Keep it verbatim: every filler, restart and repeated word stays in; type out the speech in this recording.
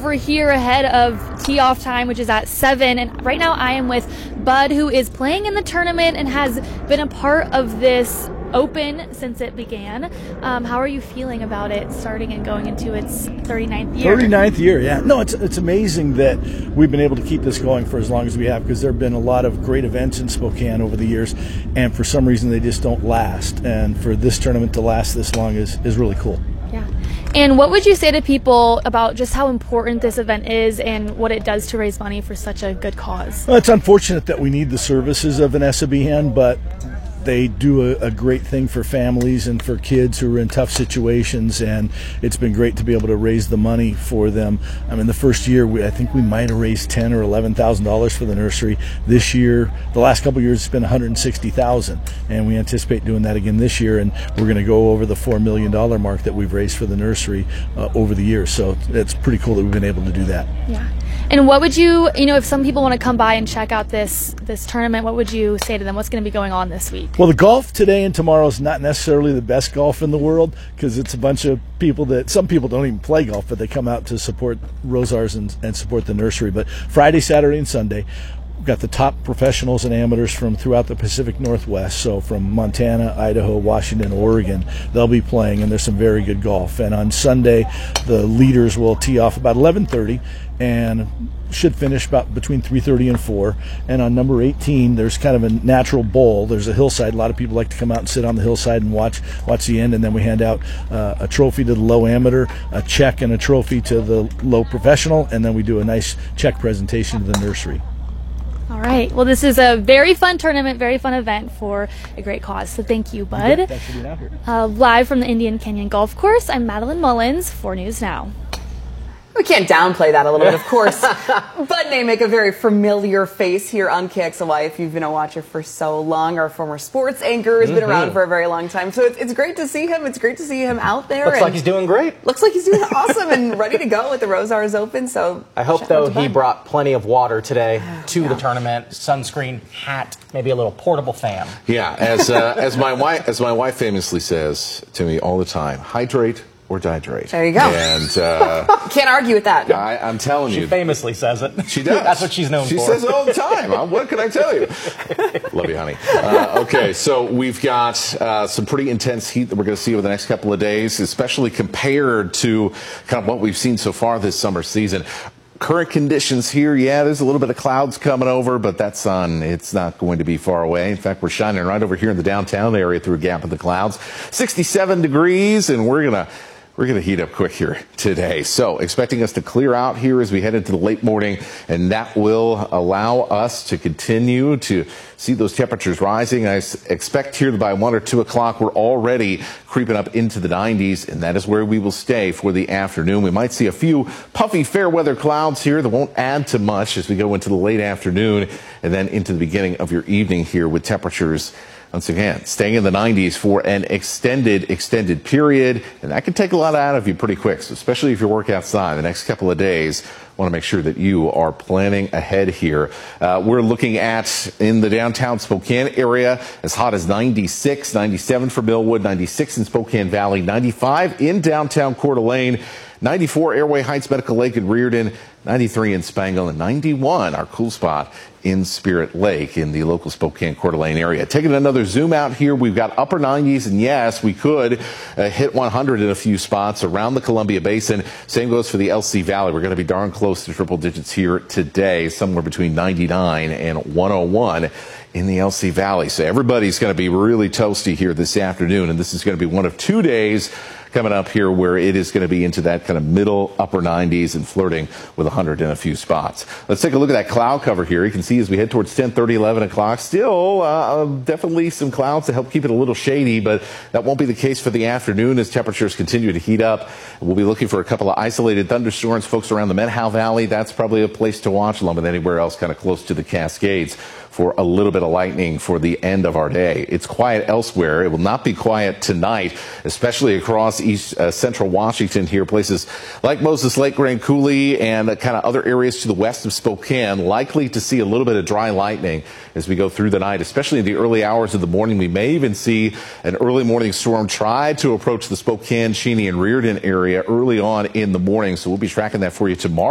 over here ahead of tee-off time, which is at seven. And right now I am with Bud, who is playing in the tournament and has been a part of this Open since it began. Um, how are you feeling about it starting and going into its thirty-ninth year? thirty-ninth year, yeah. No, it's it's amazing that we've been able to keep this going for as long as we have, because there have been a lot of great events in Spokane over the years, and for some reason they just don't last. And for this tournament to last this long is, is really cool. Yeah. And what would you say to people about just how important this event is and what it does to raise money for such a good cause? Well, it's unfortunate that we need the services of Vanessa Behan, but they do a, a great thing for families and for kids who are in tough situations, and it's been great to be able to raise the money for them. I mean, the first year, we, I think we might have raised ten or eleven thousand dollars for the nursery. This year, the last couple of years, it's been one hundred sixty thousand, and we anticipate doing that again this year. And we're going to go over the four million dollar mark that we've raised for the nursery uh, over the years. So it's pretty cool that we've been able to do that. Yeah. And what would you, you know, if some people want to come by and check out this this tournament, what would you say to them? What's going to be going on this week? Well, the golf today and tomorrow is not necessarily the best golf in the world, because it's a bunch of people that, some people don't even play golf, but they come out to support Rosars and, and support the nursery. But Friday, Saturday, and Sunday, we've got the top professionals and amateurs from throughout the Pacific Northwest, so from Montana, Idaho, Washington, Oregon. They'll be playing, and there's some very good golf. And on Sunday, the leaders will tee off about eleven thirty and should finish about between three thirty and four. And on number eighteen, there's kind of a natural bowl. There's a hillside. A lot of people like to come out and sit on the hillside and watch watch the end, and then we hand out uh, a trophy to the low amateur, a check and a trophy to the low professional, and then we do a nice check presentation to the nursery. All right. Well, this is a very fun tournament, very fun event for a great cause. So thank you, Bud. Yeah, thanks for being out here. Uh, live from the Indian Canyon Golf Course, I'm Madeline Mullins for News Now. We can't downplay that a little bit, of course. Bud Namick, a very familiar face here on K X L Y. If you've been a watcher for so long, our former sports anchor has mm-hmm. been around for a very long time. So it's, it's great to see him. It's great to see him out there. Looks like he's doing great. Looks like he's doing awesome and ready to go with the Rosars Open. So I hope, though, he brought plenty of water today to yeah. the tournament, sunscreen, hat, maybe a little portable fan. Yeah, as uh, as my wife as my wife famously says to me all the time, hydrate or dihydrate. There you go. And uh, can't argue with that. I, I'm telling she you. She famously says it. She does. That's what she's known she for. She says it all the time. What can I tell you? Love you, honey. Uh, okay, so we've got uh, some pretty intense heat that we're going to see over the next couple of days, especially compared to kind of what we've seen so far this summer season. Current conditions here, yeah, there's a little bit of clouds coming over, but that sun, it's not going to be far away. In fact, we're shining right over here in the downtown area through a gap in the clouds. sixty-seven degrees, and we're going to We're going to heat up quick here today. So expecting us to clear out here as we head into the late morning, and that will allow us to continue to see those temperatures rising. I expect here that by one or two o'clock, we're already creeping up into the nineties, and that is where we will stay for the afternoon. We might see a few puffy fair weather clouds here that won't add to much as we go into the late afternoon and then into the beginning of your evening here with temperatures once again staying in the nineties for an extended, extended period. And that can take a lot out of you pretty quick, so especially if you work outside the next couple of days. Want to make sure that you are planning ahead here. Uh, we're looking at, in the downtown Spokane area, as hot as ninety-six, ninety-seven for Millwood, ninety-six in Spokane Valley, ninety-five in downtown Coeur d'Alene, ninety-four Airway Heights, Medical Lake, and Reardon, ninety-three in Spangle, and ninety-one, our cool spot, in Spirit Lake in the local Spokane Coeur d'Alene area. Taking another zoom out here, we've got upper nineties, and yes, we could uh, hit one hundred in a few spots around the Columbia Basin. Same goes for the L C Valley. We're going to be darn close to triple digits here today, somewhere between ninety-nine and one oh one in the L C Valley. So everybody's going to be really toasty here this afternoon, and this is going to be one of two days coming up here where it is going to be into that kind of middle upper nineties and flirting with one hundred in a few spots. Let's take a look at that cloud cover here. You can see as we head towards ten thirty, eleven o'clock, still uh, definitely some clouds to help keep it a little shady, but that won't be the case for the afternoon as temperatures continue to heat up. We'll be looking for a couple of isolated thunderstorms. Folks around the Methow Valley, that's probably a place to watch, along with anywhere else kind of close to the Cascades, for a little bit of lightning for the end of our day. It's quiet elsewhere. It will not be quiet tonight, especially across east uh, central Washington here. Places like Moses Lake, Grand Coulee, and uh, kind of other areas to the west of Spokane, likely to see a little bit of dry lightning as we go through the night, especially in the early hours of the morning. We may even see an early morning storm try to approach the Spokane, Cheney, and Reardon area early on in the morning. So we'll be tracking that for you tomorrow.